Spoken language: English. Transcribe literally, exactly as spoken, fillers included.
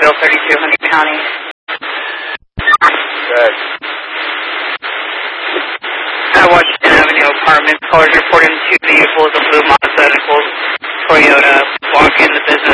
Bill thirty-two hundred County. Good. At Washington Avenue Apartments, callers reporting two vehicles, a blue Mazda and a gold Toyota, walk in the business